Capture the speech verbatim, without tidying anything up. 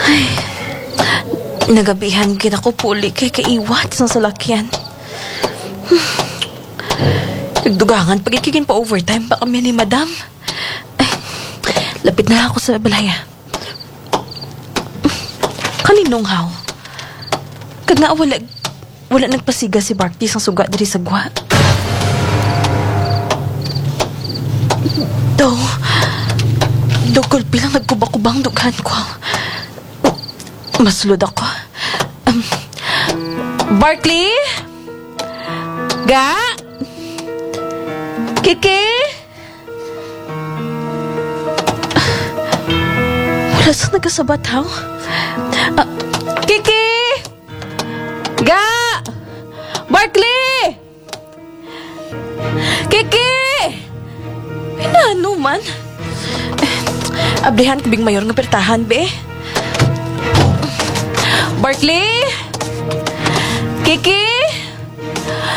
Nagabihan kita ko puli kay kaiwat sa salakyan. Nagdugangan pagkikin pa overtime pa kami ni madam. Ay, lapit na lang ako sa balaya. Kaninong haw? Kag na wala, wala nagpasiga si Barty sa suga diri sa gwa. Do, dugol bilang nagkubakubang dughan ko. Masulod ako. Um, Bartley? Ga? Kiki? Wala sa nagasabat, haw? Uh, Kiki? Ga? Bartley? Kiki? Pinano man? Eh, ablihan kubing mayor nga pertahan, be? Bartley? Kiki?